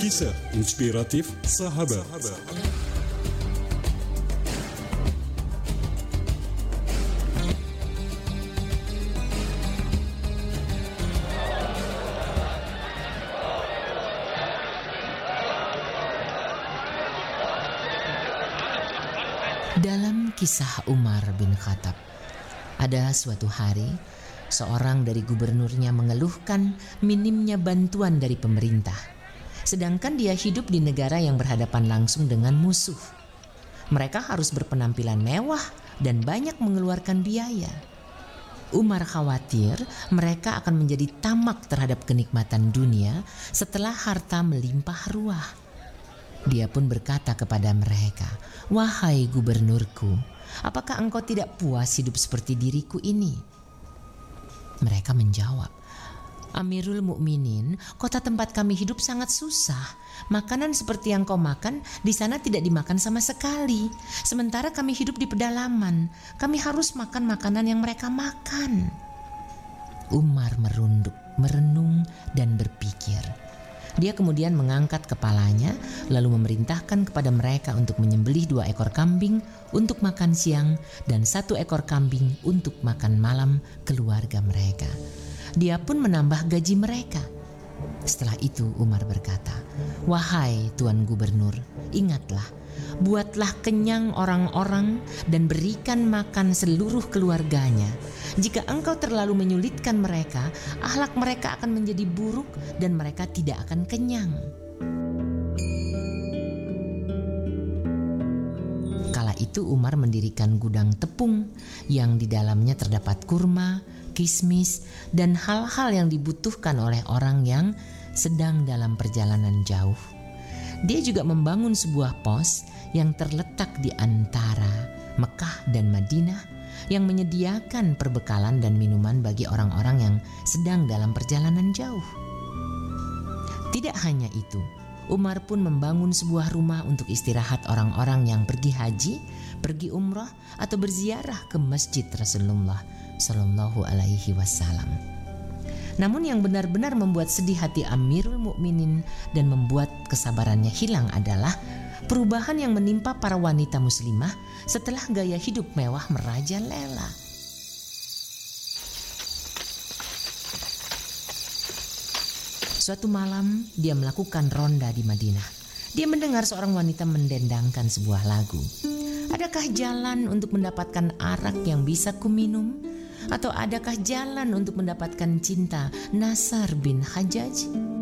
Kisah inspiratif sahabat. Dalam kisah Umar bin Khattab, ada suatu hari seorang dari gubernurnya mengeluhkan minimnya bantuan dari pemerintah, sedangkan dia hidup di negara yang berhadapan langsung dengan musuh. Mereka harus berpenampilan mewah dan banyak mengeluarkan biaya. Umar khawatir mereka akan menjadi tamak terhadap kenikmatan dunia setelah harta melimpah ruah. Dia pun berkata kepada mereka, "Wahai gubernurku, apakah engkau tidak puas hidup seperti diriku ini?" Mereka menjawab, "Amirul Mukminin, kota tempat kami hidup sangat susah. Makanan seperti yang kau makan di sana tidak dimakan sama sekali. Sementara kami hidup di pedalaman, kami harus makan makanan yang mereka makan." Umar merunduk, merenung dan berpikir. Dia kemudian mengangkat kepalanya lalu memerintahkan kepada mereka untuk menyembelih 2 ekor kambing untuk makan siang dan 1 ekor kambing untuk makan malam keluarga mereka. Dia pun menambah gaji mereka. Setelah itu Umar berkata, "Wahai Tuan Gubernur, ingatlah, buatlah kenyang orang-orang dan berikan makan seluruh keluarganya. Jika engkau terlalu menyulitkan mereka, akhlak mereka akan menjadi buruk dan mereka tidak akan kenyang." Kala itu Umar mendirikan gudang tepung yang di dalamnya terdapat kurma, kismis, dan hal-hal yang dibutuhkan oleh orang yang sedang dalam perjalanan jauh. Dia juga membangun sebuah pos yang terletak di antara Mekah dan Madinah yang menyediakan perbekalan dan minuman bagi orang-orang yang sedang dalam perjalanan jauh. Tidak hanya itu, Umar pun membangun sebuah rumah untuk istirahat orang-orang yang pergi haji, pergi umrah, atau berziarah ke Masjid Rasulullah Sallallahu Alaihi Wasallam. Namun yang benar-benar membuat sedih hati Amirul Mukminin dan membuat kesabarannya hilang adalah perubahan yang menimpa para wanita muslimah setelah gaya hidup mewah merajalela. Suatu malam dia melakukan ronda di Madinah. Dia mendengar seorang wanita mendendangkan sebuah lagu. "Adakah jalan untuk mendapatkan arak yang bisa kuminum? Atau adakah jalan untuk mendapatkan cinta Nasar bin Hajjaj?"